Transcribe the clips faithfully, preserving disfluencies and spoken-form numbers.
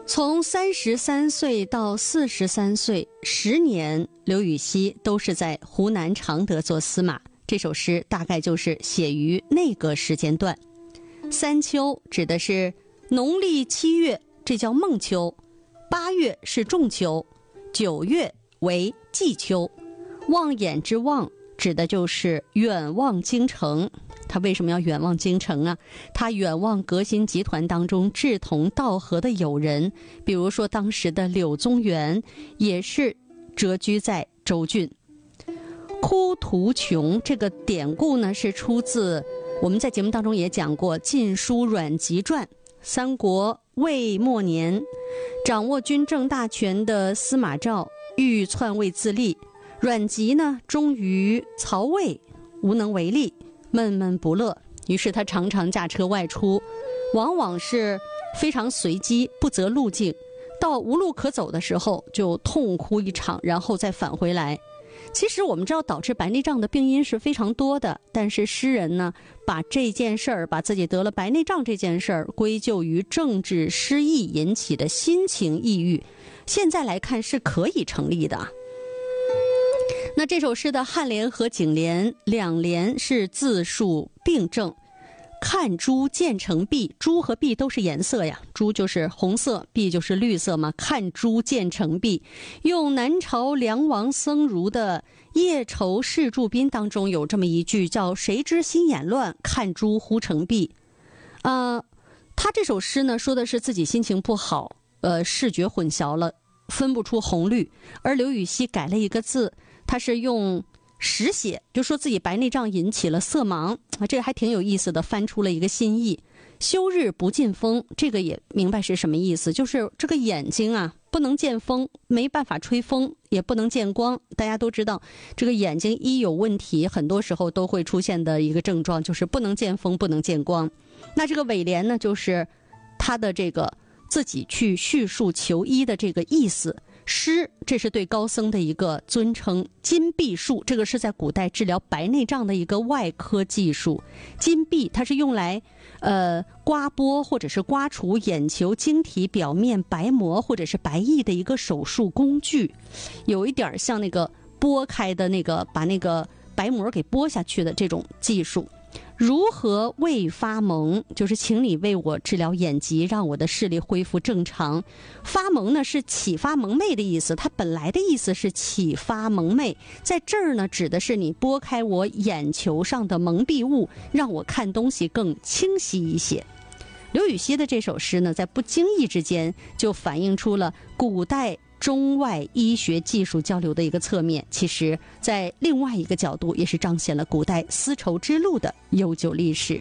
从三十三岁到四十三岁，十年，刘禹锡都是在湖南常德做司马。这首诗大概就是写于那个时间段。三秋指的是农历七月，这叫孟秋；八月是仲秋，九月为季秋。望眼之望指的就是远望京城。他为什么要远望京城啊？他远望革新集团当中志同道合的友人，比如说当时的柳宗元也是谪居在州郡。哭途穷这个典故呢，是出自我们在节目当中也讲过《晋书阮籍传》。三国魏末年，掌握军政大权的司马昭欲篡位自立，阮籍呢忠于曹魏，无能为力，闷闷不乐，于是他常常驾车外出，往往是非常随机，不择路径，到无路可走的时候就痛哭一场，然后再返回来。其实我们知道导致白内障的病因是非常多的，但是诗人呢把这件事儿，把自己得了白内障这件事儿归咎于政治失意引起的心情抑郁，现在来看是可以成立的。那这首诗的颔联和颈联两联是自述病症。看朱渐成碧，朱和碧都是颜色呀，朱就是红色，碧就是绿色嘛。看朱渐成碧，用南朝梁王僧孺的《夜愁侍注宾》当中有这么一句叫谁知心眼乱，看朱忽成碧。呃，他这首诗呢说的是自己心情不好，呃，视觉混淆了，分不出红绿，而刘禹锡改了一个字，他是用实写，就说自己白内障引起了色盲啊，这个还挺有意思的，翻出了一个新意。休日不进风，这个也明白是什么意思，就是这个眼睛啊不能见风，没办法吹风，也不能见光。大家都知道这个眼睛一有问题，很多时候都会出现的一个症状就是不能见风，不能见光。那这个尾联呢，就是他的这个自己去叙述求医的这个意思。师，这是对高僧的一个尊称。金匕术，这个是在古代治疗白内障的一个外科技术。金匕它是用来呃刮剥或者是刮除眼球晶体表面白膜或者是白液的一个手术工具，有一点像那个剥开的那个把那个白膜给剥下去的这种技术。如何为发蒙，就是请你为我治疗眼疾，让我的视力恢复正常。发蒙呢是启发蒙昧的意思，它本来的意思是启发蒙昧，在这儿呢指的是你拨开我眼球上的蒙蔽物，让我看东西更清晰一些。刘禹锡的这首诗呢，在不经意之间就反映出了古代中外医学技术交流的一个侧面，其实在另外一个角度也是彰显了古代丝绸之路的悠久历史。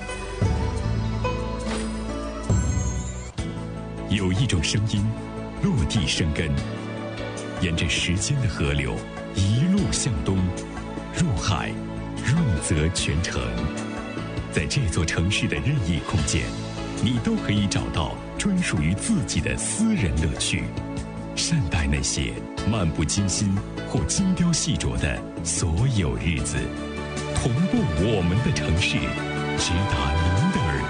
有一种声音落地生根，沿着时间的河流一路向东，入海润泽全城。在这座城市的任意空间，你都可以找到专属于自己的私人乐趣。善待那些漫不经心或精雕细琢的所有日子，同步我们的城市，直达您的耳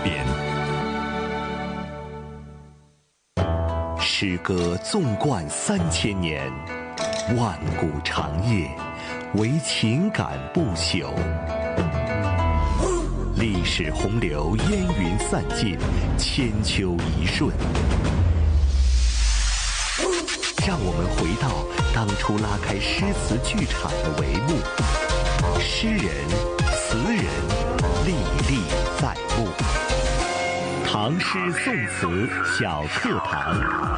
边。诗歌纵贯三千年，万古长夜，唯情感不朽。历史洪流烟云散尽，千秋一瞬。让我们回到当初拉开诗词剧场的帷幕，诗人、词人历历在目。唐诗宋词小课堂。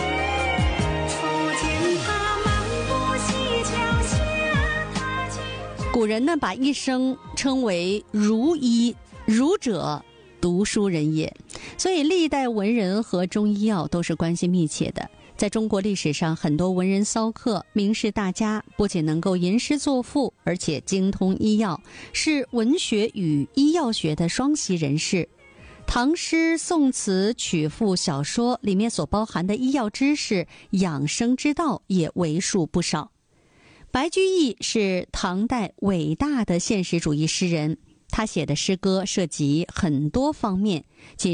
古人呢，把一生称为儒医，儒者读书人也，所以历代文人和中医药都是关系密切的。在中国历史上，很多文人骚客、名士大家不仅能够吟诗作赋，而且精通医药，是文学与医药学的双栖人士。唐诗、宋词、曲赋、小说里面所包含的医药知识、养生之道也为数不少。白居易是唐代伟大的现实主义诗人，他写的诗歌涉及很多方面，